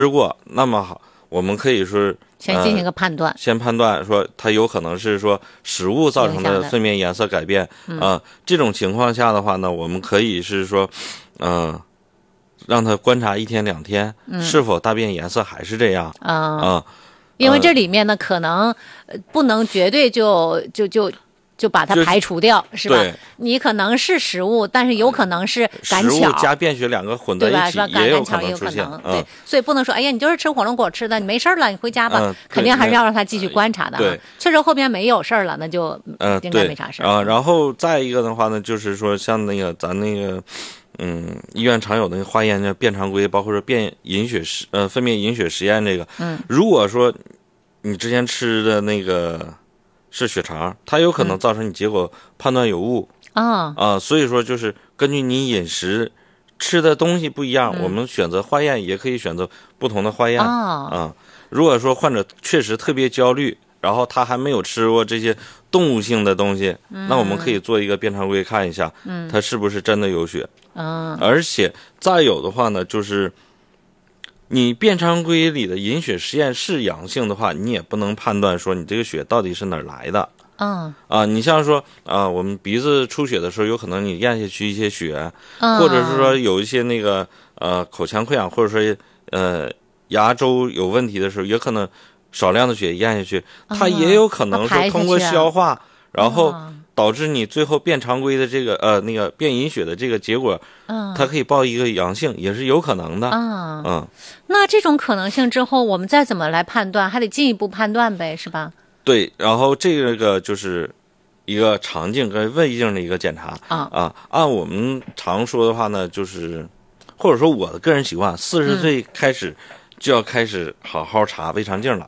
吃过，那么好，我们可以说先进行一个判断， 先判断说它有可能是说食物造成的粪便颜色改变这种情况下的话呢，我们可以是说让他观察1天2天，是否大便颜色还是这样因为这里面呢可能不能绝对就把它排除掉，是吧？你可能是食物，但是有可能是赶巧， 食物加便血2个混在一起，也有可能出现。 对，所以不能说，哎呀，你就是吃火龙果吃的，你没事了，你回家吧。肯定还是要让他继续观察的。 对， 确实后边没有事了，那就应该没啥事然后再一个的话呢，就是说像那个咱那个医院常有那个化验的便常规，包括说粪便饮血实验这个，如果说你之前吃的那个是血肠，它有可能造成你结果判断有误所以说就是根据你饮食吃的东西不一样，我们选择化验也可以选择不同的化验如果说患者确实特别焦虑，然后他还没有吃过这些动物性的东西，那我们可以做一个便常规看一下，他是不是真的有血而且再有的话呢，就是你便常规里的饮血实验是阳性的话，你也不能判断说你这个血到底是哪儿来的你像说我们鼻子出血的时候，有可能你咽下去一些血或者是说有一些那个口腔溃疡，或者说牙周有问题的时候，也可能少量的血咽下去，它也有可能是通过消化然后导致你最后便常规的这个那个便饮血的这个结果它可以报一个阳性，也是有可能的那这种可能性之后我们再怎么来判断，还得进一步判断呗，是吧？ 对，然后这个就是一个肠镜跟胃镜的一个检查按我们常说的话呢，就是或者说我的个人习惯，40岁开始就要开始好好查胃肠镜了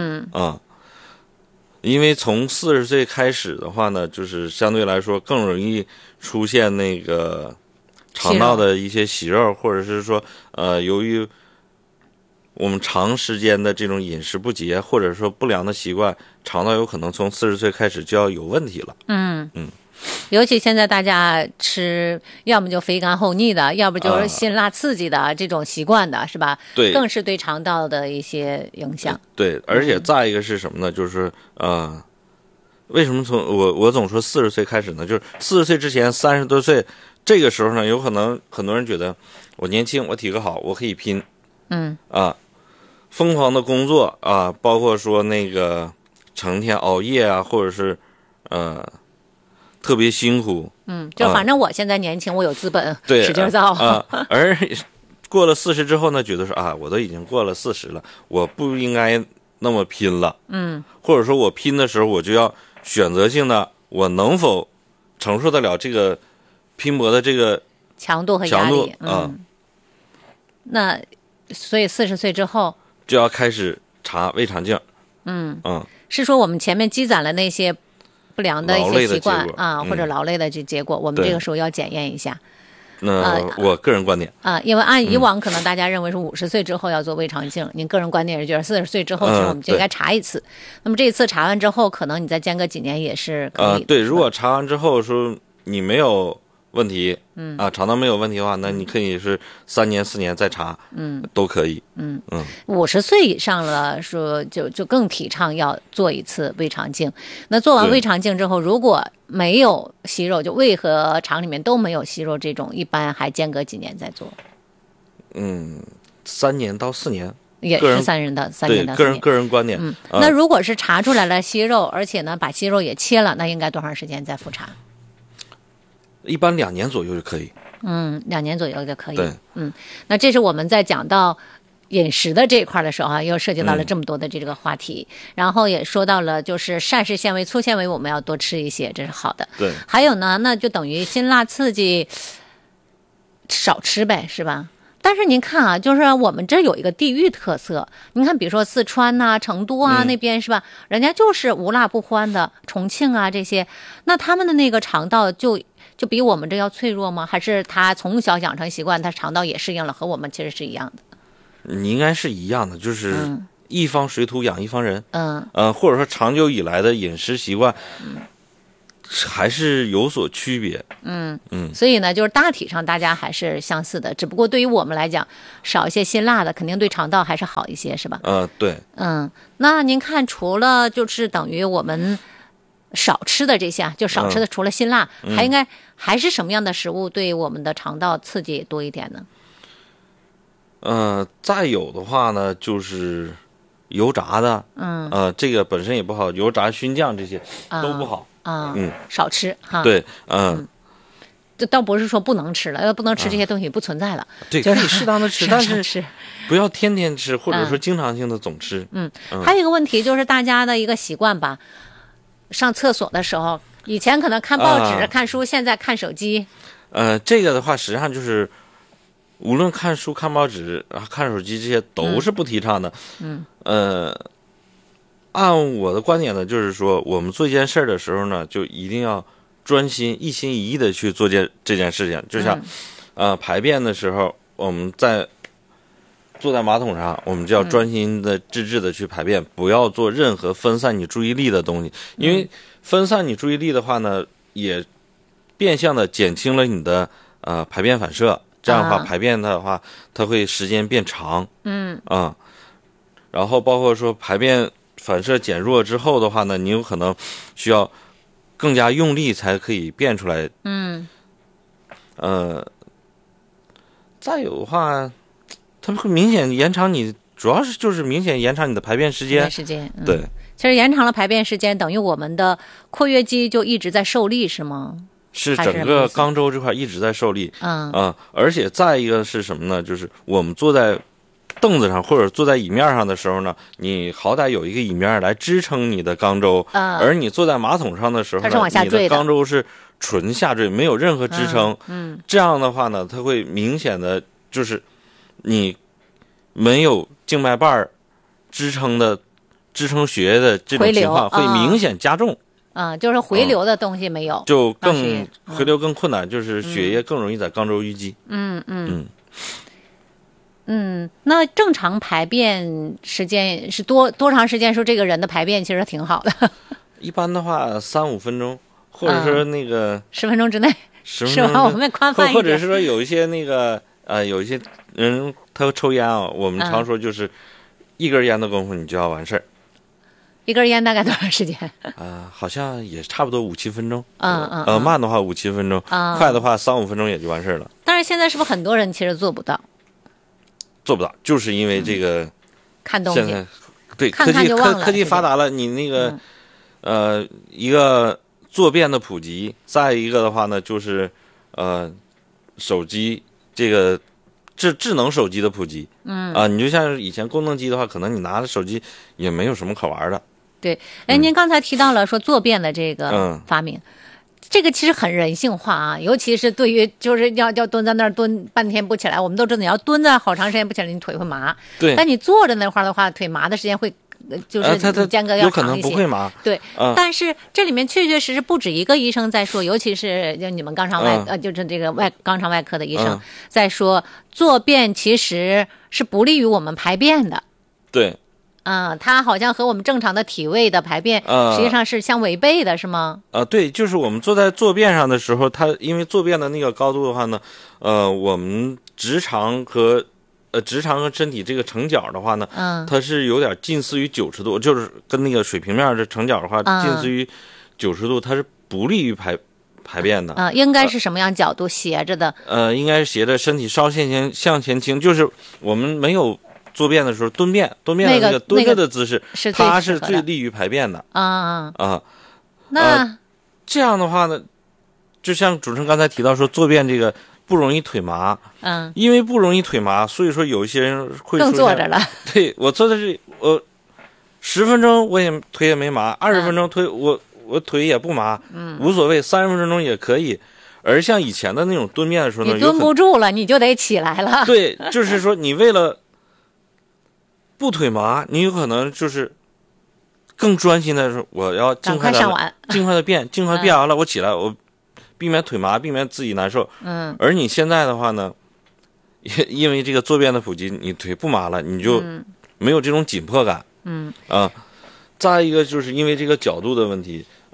因为从40岁开始的话呢，就是相对来说更容易出现那个肠道的一些息肉，或者是说由于我们长时间的这种饮食不节，或者说不良的习惯，肠道有可能从40岁开始就要有问题了尤其现在大家吃要么就肥甘厚腻的，要不就是辛辣刺激的这种习惯的是吧？ 对， 更是对肠道的一些影响。 对，而且再一个是什么呢？就是为什么从我总说40岁开始呢？就是40岁之前30多岁这个时候呢，有可能很多人觉得我年轻，我体格好，我可以拼疯狂的工作包括说那个成天熬夜或者是特别辛苦就反正我现在年轻，我有资本使劲造而过了40之后呢，觉得说我都已经过了40了，我不应该那么拼了或者说我拼的时候我就要选择性的，我能否承受得了这个拼搏的这个强度和压力那所以40岁之后就要开始查胃肠镜是说我们前面积攒了那些不良的一些习惯或者劳累的这结果我们这个时候要检验一下那我个人观点因为按以往可能大家认为是50岁之后要做胃肠镜您个人观点是觉得40岁之后其实我们就应该查一次那么这一次查完之后可能你再间隔几年也是可以对，如果查完之后说你没有问题肠道没有问题的话，那你可以是3年4年再查都可以 50岁以上了说就更提倡要做一次胃肠镜。那做完胃肠镜之后如果没有息肉，就胃和肠里面都没有息肉，这种一般还间隔几年再做 3年到4年也是3年到4年对个人观点那如果是查出来了息肉，而且呢把息肉也切了，那应该多长时间再复查？ 一般2年左右就可以 2年左右就可以对那这是我们在讲到饮食的这一块的时候又涉及到了这么多的这个话题然后也说到了就是膳食纤维粗纤维我们要多吃一些，这是好的对， 还有呢那就等于辛辣刺激少吃呗，是吧？但是您看就是我们这有一个地域特色，您看比如说四川成都那边是吧，人家就是无辣不欢的，重庆这些，那他们的那个肠道就比我们这要脆弱吗？还是他从小养成习惯，他肠道也适应了，和我们其实是一样的？ 你应该是一样的，就是一方水土养一方人或者说长久以来的饮食习惯还是有所区别。 所以呢，就是大体上大家还是相似的，只不过对于我们来讲，少一些辛辣的，肯定对肠道还是好一些，是吧？ 对。 那您看，除了就是等于我们少吃的这些，就少吃的，除了辛辣，还是什么样的食物对我们的肠道刺激多一点呢？ 再有的话呢，就是油炸的，这个本身也不好，油炸、熏酱这些都不好。 少吃哈。 对， 这倒不是说不能吃了，不能吃这些东西不存在了。 对， 就是可以适当的吃，但是不要天天吃，或者说经常性的总吃。 还有一个问题就是大家的一个习惯吧，上厕所的时候，以前可能看报纸、看书，现在看手机。 这个的话，实际上就是无论看书、看报纸、看手机，这些都是不提倡的。按我的观点呢，就是说，我们做一件事儿的时候呢，就一定要专心、一心一意的去做这件事情。就像，排便的时候，我们坐在马桶上，我们就要专心的、致志的去排便，不要做任何分散你注意力的东西。因为分散你注意力的话呢，也变相的减轻了你的排便反射。这样的话，排便的话，它会时间变长。然后包括说排便反射减弱之后的话呢，你有可能需要更加用力才可以变出来。再有的话，它会明显延长你，主要是就是明显延长你的排便时间。对， 其实延长了排便时间，等于我们的括约肌就一直在受力，是吗？ 是整个肛周这块一直在受力。而且再一个是什么呢？就是我们坐在凳子上或者坐在椅面上的时候呢，你好歹有一个椅面来支撑你的肛周，而你坐在马桶上的时候呢，你的肛周是纯下坠，没有任何支撑。这样的话呢，它会明显的就是你没有静脉瓣支撑血液的这种情况会明显加重。 就是回流的东西没有， 就更回流更困难，就是血液更容易在肛周淤积。 那正常排便时间是多长时间？说这个人的排便其实挺好的。 一般的话3-5分钟，或者说那个 10分钟之内，是吧？我们宽泛一点。 或者是说有一些那个有一些人他抽烟我们常说就是一根烟的功夫你就要完事儿。 一根烟大概多长时间？ 好像也差不多5-7分钟。慢的话5-7分钟，快的话3-5分钟也就完事儿了。 但是现在是不是很多人其实做不到？ 做不到，就是因为这个看东西。 现在对看看就忘了科技发达了，你那个一个坐便的普及，再一个的话呢，就是手机这个智能手机的普及。你就像以前功能机的话，可能你拿着手机也没有什么可玩的。 对，您刚才提到了说坐便的这个发明，这个其实很人性化啊，尤其是对于就是要蹲在那儿蹲半天不起来，我们都知道你要蹲在好长时间不起来，你腿会麻。 对， 但你坐着那块的话，腿麻的时间会就是间隔要长一些， 有可能不会麻。 对，但是这里面确确实实不止一个医生在说，尤其是就你们肛肠外就是这个肛肠外科的医生在说，坐便其实是不利于我们排便的。 对。 它好像和我们正常的体位的排便实际上是相违背的，是吗？ 对，就是我们坐在坐便上的时候，它因为坐便的那个高度的话呢，我们直肠和身体这个成角的话呢，它是有点近似于90度，就是跟那个水平面的成角的话，近似于90度，它是不利于排便的。 应该是什么样角度？斜着的？ 应该是斜着，身体稍向前倾，就是我们没有坐便的时候蹲便的那个蹲着的姿势，它是最利于排便的。 那这样的话呢，就像主持人刚才提到说，坐便这个不容易腿麻。因为不容易腿麻，所以说有一些人会更坐着了。 对，我坐在这里，我10分钟我也腿也没麻，20分钟我腿也不麻，无所谓，30分钟也可以。而像以前的那种蹲便的时候呢， 你蹲不住了，你就得起来了。 对，就是说你为了不腿麻，你有可能就是更专心的说，我要尽快的便，尽快便完了，我起来，我避免腿麻，避免自己难受。而你现在的话呢，因为这个坐便的普及，你腿不麻了，你就没有这种紧迫感。再一个就是因为这个角度的问题，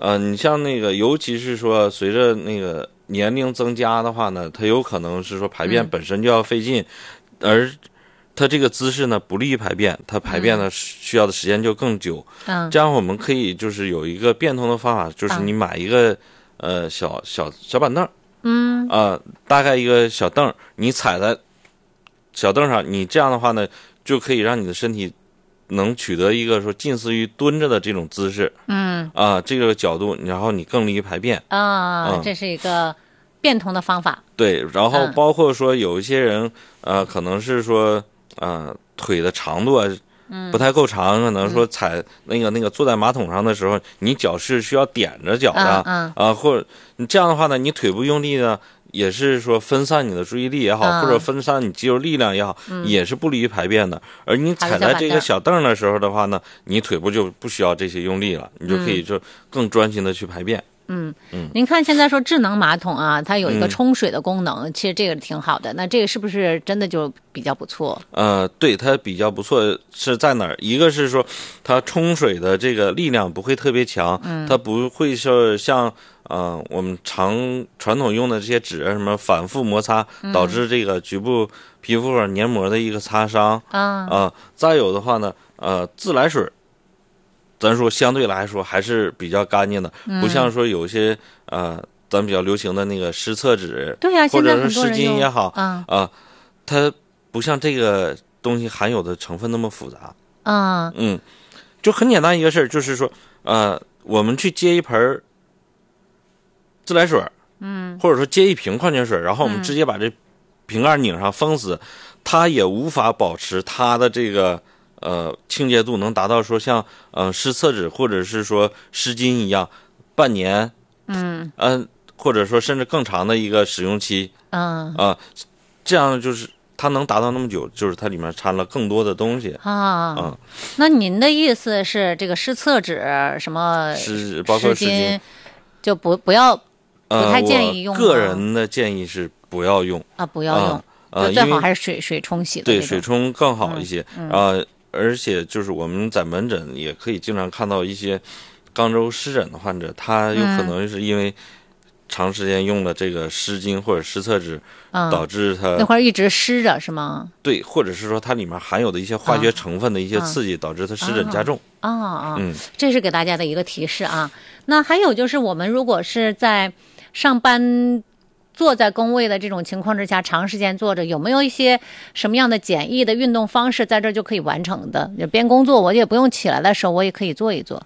你像那个，尤其是说随着那个年龄增加的话呢，它有可能是说排便本身就要费劲，而它这个姿势呢不利于排便，它排便呢需要的时间就更久。这样我们可以就是有一个变通的方法，就是你买一个小板凳，大概一个小凳，你踩在小凳上，你这样的话呢，就可以让你的身体能取得一个说近似于蹲着的这种姿势，这个角度，然后你更利于排便这是一个变通的方法。 对，然后包括说有一些人可能是说腿的长度不太够长，可能说踩那个坐在马桶上的时候，你脚是需要踮着脚的，或者你这样的话呢，你腿部用力呢，也是说分散你的注意力也好，或者分散你肌肉力量也好，也是不利于排便的。而你踩在这个小凳的时候的话呢，你腿部就不需要这些用力了，你就可以就更专心的去排便。 您看现在说智能马桶啊，它有一个冲水的功能，其实这个挺好的。那这个是不是真的就比较不错？ 对，它比较不错是在哪儿？一个是说它冲水的这个力量不会特别强，它不会是像我们传统用的这些纸什么反复摩擦，导致这个局部皮肤或黏膜的一个擦伤再有的话呢，自来水。咱说相对来说还是比较干净的，不像说有些咱比较流行的那个湿厕纸， 对呀， 或者是湿巾也好，它不像这个东西含有的成分那么复杂，就很简单一个事儿，就是说我们去接一盆自来水，或者说接一瓶矿泉水，然后我们直接把这瓶盖拧上封死，它也无法保持它的这个。清洁度能达到说像湿厕纸或者是说湿巾一样半年，或者说甚至更长的一个使用期，这样就是它能达到那么久，就是它里面掺了更多的东西那您的意思是这个湿厕纸什么包括湿巾就不太建议用？ 我个人的建议是不要用不要用，就最好还是水冲洗的。 对，水冲更好一些而且就是我们在门诊也可以经常看到一些肛周湿疹的患者，他有可能是因为长时间用了这个湿巾或者湿厕纸，导致他那会儿一直湿着是吗？ 对，或者是说它里面含有的一些化学成分的一些刺激，导致它湿疹加重。 这是给大家的一个提示啊。那还有就是，我们如果是在上班坐在工位的这种情况之下，长时间坐着，有没有一些什么样的简易的运动方式在这就可以完成的？就边工作我也不用起来的时候，我也可以做一做。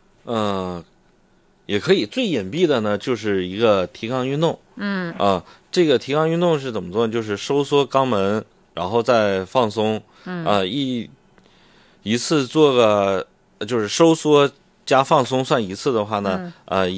也可以。最隐蔽的呢，就是一个提肛运动。这个提肛运动是怎么做呢？就是收缩肛门，然后再放松。一次做个就是收缩加放松算一次的话呢，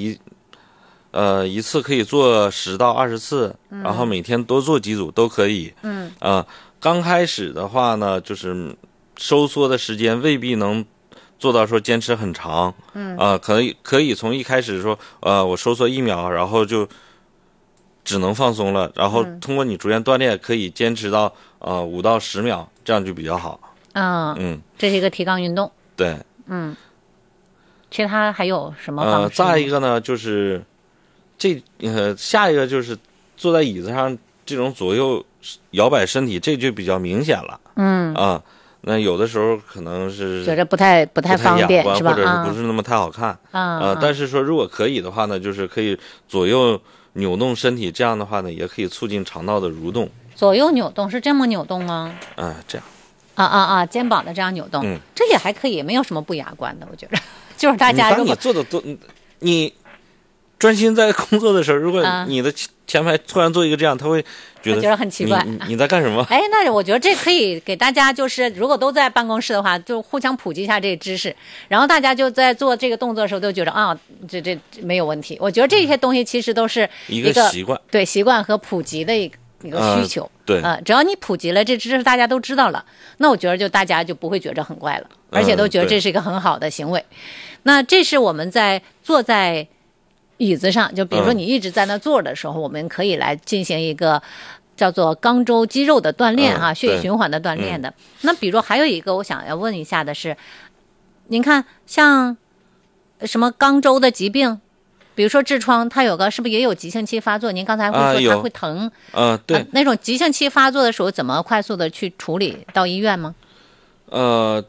一次可以做10到20次，然后每天多做几组都可以。刚开始的话呢，就是收缩的时间未必能做到说坚持很长。可以从一开始说，我收缩1秒，然后就只能放松了，然后通过你逐渐锻炼，可以坚持到5到10秒，这样就比较好。 这是一个提肛运动。 对。 其他还有什么方式？ 再一个呢，就是下一个就是坐在椅子上这种左右摇摆身体，这就比较明显了。那有的时候可能是觉着不太方便，是吧？ 或者是不是那么太好看。但是说如果可以的话呢，就是可以左右扭动身体，这样的话呢，也可以促进肠道的蠕动。 左右扭动是这么扭动吗？ 这样。 肩膀的这样扭动，这也还可以，没有什么不雅观的，我觉得。就是大家当你做的多，你专心在工作的时候，如果你的前排突然做一个这样，他会觉得很奇怪。 你在干什么？ 那我觉得这可以给大家，就是如果都在办公室的话，就互相普及一下这个知识，然后大家就在做这个动作的时候都觉得这没有问题。我觉得这些东西其实都是一个习惯， 对习惯和普及的一个需求。 对， 只要你普及了这知识，大家都知道了，那我觉得就大家就不会觉着很怪了，而且都觉得这是一个很好的行为。那这是我们在坐在椅子上，就比如说你一直在那坐的时候，我们可以来进行一个叫做肛周肌肉的锻炼血液循环的锻炼的。那比如还有一个我想要问一下的是，您看像什么肛周的疾病，比如说痔疮，它有个是不是也有急性期发作？您刚才会说它会疼， 对， 那种急性期发作的时候，怎么快速的去处理？到医院吗？